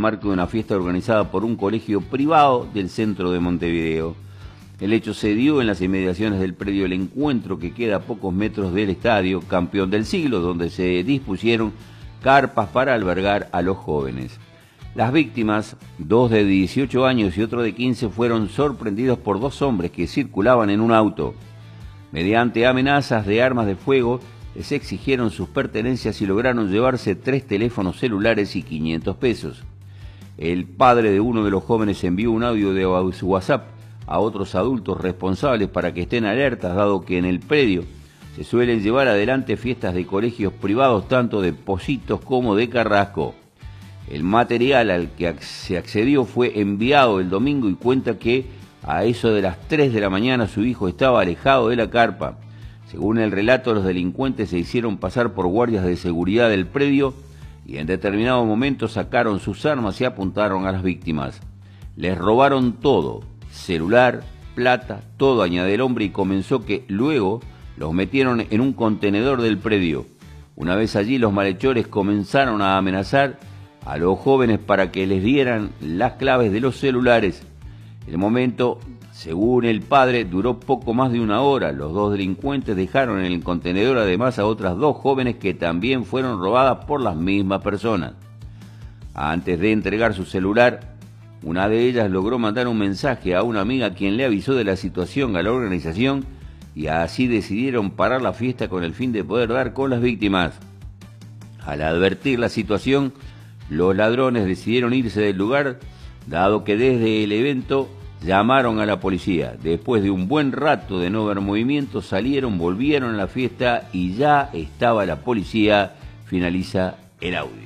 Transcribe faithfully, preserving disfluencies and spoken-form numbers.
marco de una fiesta organizada por un colegio privado del centro de Montevideo. El hecho se dio en las inmediaciones del predio El Encuentro, que queda a pocos metros del estadio Campeón del Siglo, donde se dispusieron carpas para albergar a los jóvenes. Las víctimas, dos de dieciocho años y otro de quince, fueron sorprendidos por dos hombres que circulaban en un auto. Mediante amenazas de armas de fuego, les exigieron sus pertenencias y lograron llevarse tres teléfonos celulares y quinientos pesos. El padre de uno de los jóvenes envió un audio de WhatsApp a otros adultos responsables para que estén alertas, dado que en el predio se suelen llevar adelante fiestas de colegios privados tanto de Positos como de Carrasco. El material al que se accedió fue enviado el domingo y cuenta que a eso de las tres de la mañana su hijo estaba alejado de la carpa. Según el relato, los delincuentes se hicieron pasar por guardias de seguridad del predio y en determinado momento sacaron sus armas y apuntaron a las víctimas. Les robaron todo, celular, plata, todo, añade el hombre, y comenzó que luego los metieron en un contenedor del predio. Una vez allí, los malhechores comenzaron a amenazar a los jóvenes para que les dieran las claves de los celulares. El momento, según el padre, duró poco más de una hora. Los dos delincuentes dejaron en el contenedor además a otras dos jóvenes que también fueron robadas por las mismas personas. Antes de entregar su celular, una de ellas logró mandar un mensaje a una amiga quien le avisó de la situación a la organización y así decidieron parar la fiesta con el fin de poder dar con las víctimas. Al advertir la situación, los ladrones decidieron irse del lugar, dado que desde el evento llamaron a la policía. Después de un buen rato de no ver movimiento, salieron, volvieron a la fiesta y ya estaba la policía. Finaliza el audio.